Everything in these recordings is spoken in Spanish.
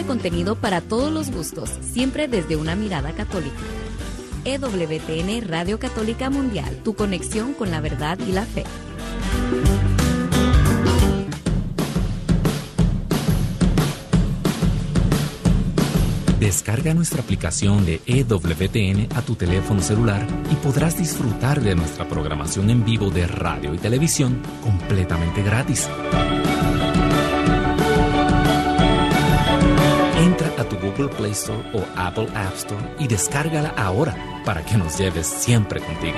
contenido para todos los gustos, siempre desde una mirada católica. EWTN Radio Católica Mundial, tu conexión con la verdad y la fe. Descarga nuestra aplicación de EWTN a tu teléfono celular y podrás disfrutar de nuestra programación en vivo de radio y televisión completamente gratis. Entra a tu Google Play Store o Apple App Store y descárgala ahora para que nos lleves siempre contigo.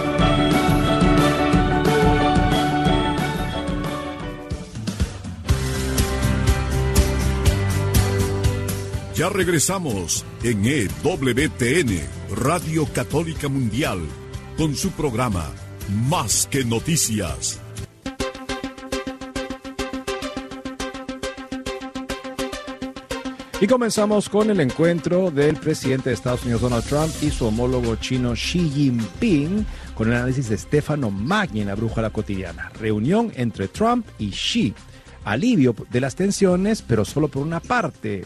Ya regresamos en EWTN, Radio Católica Mundial, con su programa Más que Noticias. Y comenzamos con el encuentro del presidente de Estados Unidos, Donald Trump, y su homólogo chino Xi Jinping, con el análisis de Stefano Magni en la Brújula Cotidiana. Reunión entre Trump y Xi. Alivio de las tensiones, pero solo por una parte.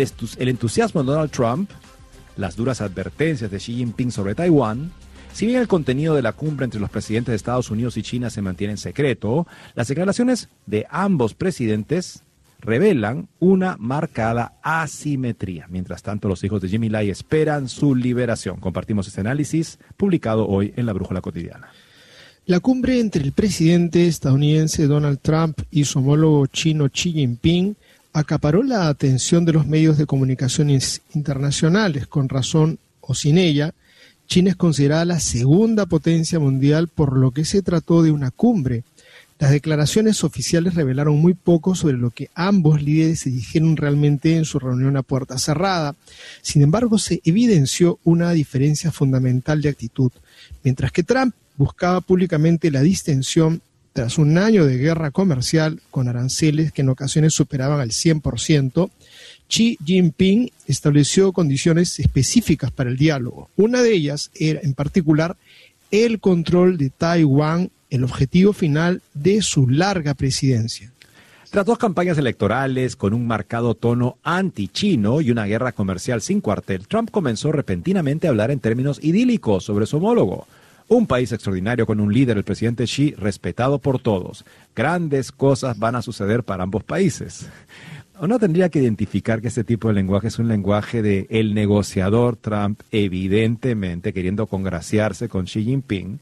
El entusiasmo de Donald Trump, las duras advertencias de Xi Jinping sobre Taiwán. Si bien el contenido de la cumbre entre los presidentes de Estados Unidos y China se mantiene en secreto, las declaraciones de ambos presidentes revelan una marcada asimetría. Mientras tanto, los hijos de Jimmy Lai esperan su liberación. Compartimos este análisis publicado hoy en la Brújula Cotidiana. La cumbre entre el presidente estadounidense Donald Trump y su homólogo chino Xi Jinping acaparó la atención de los medios de comunicación internacionales. Con razón o sin ella, China es considerada la segunda potencia mundial, por lo que se trató de una cumbre. Las declaraciones oficiales revelaron muy poco sobre lo que ambos líderes se dijeron realmente en su reunión a puerta cerrada. Sin embargo, se evidenció una diferencia fundamental de actitud. Mientras que Trump buscaba públicamente la distensión tras un año de guerra comercial con aranceles que en ocasiones superaban al 100%, Xi Jinping estableció condiciones específicas para el diálogo. Una de ellas era, en particular, el control de Taiwán, el objetivo final de su larga presidencia. Tras dos campañas electorales con un marcado tono anti-chino y una guerra comercial sin cuartel, Trump comenzó repentinamente a hablar en términos idílicos sobre su homólogo. Un país extraordinario con un líder, el presidente Xi, respetado por todos. Grandes cosas van a suceder para ambos países. Uno tendría que identificar que este tipo de lenguaje es un lenguaje de el negociador Trump, evidentemente queriendo congraciarse con Xi Jinping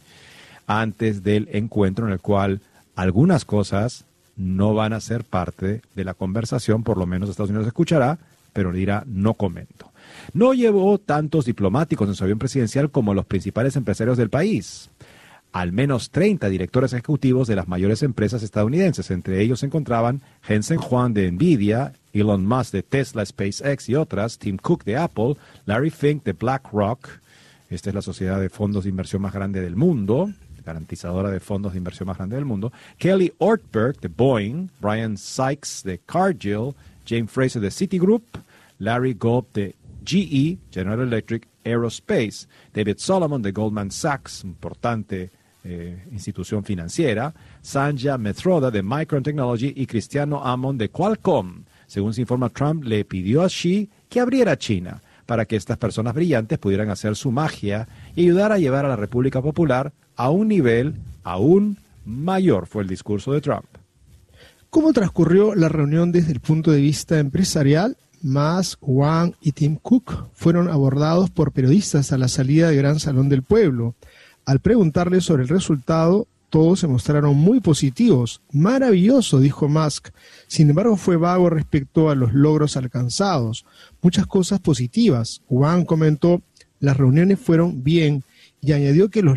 antes del encuentro, en el cual algunas cosas no van a ser parte de la conversación, por lo menos Estados Unidos escuchará, pero dirá no comento. No llevó tantos diplomáticos en su avión presidencial como los principales empresarios del país. Al menos 30 directores ejecutivos de las mayores empresas estadounidenses. Entre ellos se encontraban Jensen Huang de Nvidia, Elon Musk de Tesla, SpaceX y otras, Tim Cook de Apple, Larry Fink de BlackRock. Esta es la sociedad de fondos de inversión más grande del mundo, garantizadora de fondos de inversión más grande del mundo. Kelly Ortberg de Boeing, Brian Sykes de Cargill, James Fraser de Citigroup, Larry Gold de GE, General Electric Aerospace, David Solomon de Goldman Sachs, importante institución financiera, Sanja Mehrotra de Micron Technology y Cristiano Amon de Qualcomm. Según se informa, Trump le pidió a Xi que abriera China para que estas personas brillantes pudieran hacer su magia y ayudar a llevar a la República Popular a un nivel aún mayor, fue el discurso de Trump. ¿Cómo transcurrió la reunión desde el punto de vista empresarial? Musk, Wang y Tim Cook fueron abordados por periodistas a la salida del Gran Salón del Pueblo. Al preguntarles sobre el resultado, todos se mostraron muy positivos. Maravilloso, dijo Musk. Sin embargo, fue vago respecto a los logros alcanzados. Muchas cosas positivas. Wang comentó, las reuniones fueron bien, y añadió que los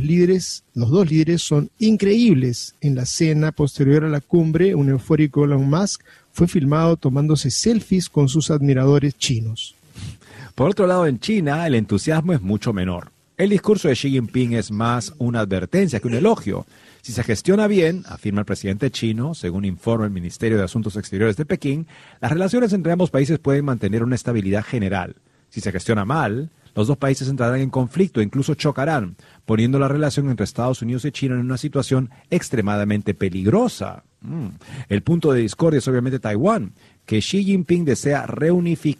dos líderes son increíbles. En la cena posterior a la cumbre, un eufórico Elon Musk fue filmado tomándose selfies con sus admiradores chinos. Por otro lado, en China, el entusiasmo es mucho menor. El discurso de Xi Jinping es más una advertencia que un elogio. Si se gestiona bien, afirma el presidente chino, según informa el Ministerio de Asuntos Exteriores de Pekín, las relaciones entre ambos países pueden mantener una estabilidad general. Si se gestiona mal, los dos países entrarán en conflicto e incluso chocarán, poniendo la relación entre Estados Unidos y China en una situación extremadamente peligrosa. El punto de discordia es obviamente Taiwán, que Xi Jinping desea reunificar